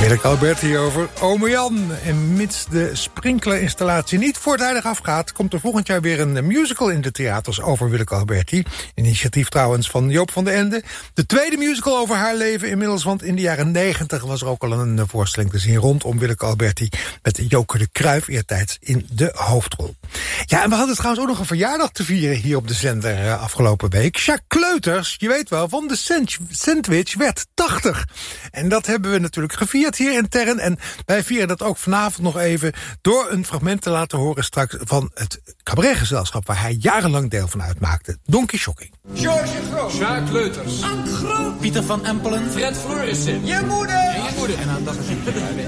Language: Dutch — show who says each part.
Speaker 1: Willeke Alberti over Ome Jan. En mits de sprinklerinstallatie niet voortijdig afgaat, komt er volgend jaar weer een musical in de theaters over Willeke Alberti. Initiatief trouwens van Joop van den Ende. De tweede musical over haar leven inmiddels, want in de jaren 90 was er ook al een voorstelling te zien rondom Willeke Alberti met Joke de Cruijff eertijds in de hoofdrol. Ja, en we hadden trouwens ook nog een verjaardag te vieren hier op de zender afgelopen week. Jacques Kleuters, je weet wel, van de Sandwich werd 80. En dat hebben we natuurlijk gevierd hier intern. En wij vieren dat ook vanavond nog even door een fragment te laten horen straks van het cabaretgezelschap waar hij jarenlang deel van uitmaakte. Donkey Shocking.
Speaker 2: George Groot.
Speaker 3: Jacques Kleuters.
Speaker 2: Ank Groot.
Speaker 3: Pieter van Empelen.
Speaker 2: Fred Florissen.
Speaker 3: Je moeder.
Speaker 2: En je moeder.
Speaker 3: En aan dat